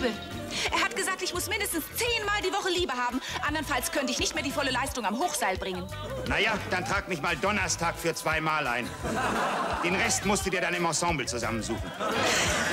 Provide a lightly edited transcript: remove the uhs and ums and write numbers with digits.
Liebe. Er hat gesagt, ich muss mindestens 10-mal die Woche Liebe haben. Andernfalls könnte ich nicht mehr die volle Leistung am Hochseil bringen. Naja, dann trag mich mal Donnerstag für 2 Mal ein. Den Rest musst du dir dann im Ensemble zusammensuchen.